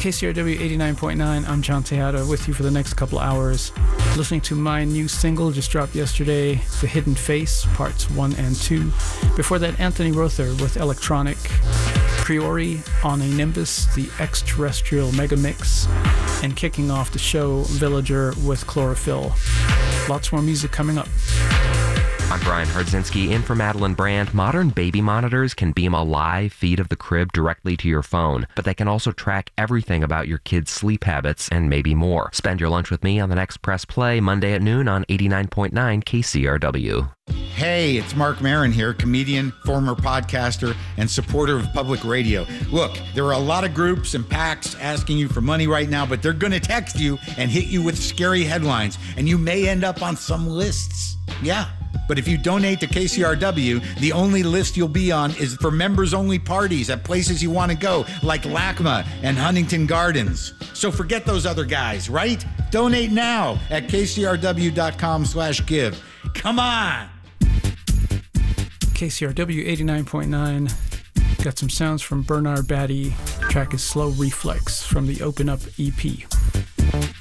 KCRW 89.9, I'm John Tejada with you for the next couple hours. Listening to my new single, just dropped yesterday, The Hidden Face, Parts 1 and 2. Before that, Anthony Rother with Electronic, Priori on a Nimbus, the Extraterrestrial Mega Mix, and kicking off the show, Villager with Chlorophyll. Lots more music coming up. I'm Brian Hardzinski, in for Madeline Brand. Modern baby monitors can beam a live feed of the crib directly to your phone, but they can also track everything about your kids' sleep habits and maybe more. Spend your lunch with me on the next Press Play, Monday at noon on 89.9 KCRW. Hey, it's Mark Maron here, comedian, former podcaster, and supporter of public radio. Look, there are a lot of groups and PACs asking you for money right now, but they're going to text you and hit you with scary headlines, and you may end up on some lists. Yeah. But if you donate to KCRW, the only list you'll be on is for members-only parties at places you want to go, like LACMA and Huntington Gardens. So forget those other guys, right? Donate now at kcrw.com/give. Come on! KCRW 89.9. Got some sounds from Bernard Batty. The track is Slow Reflex from the Open Up EP.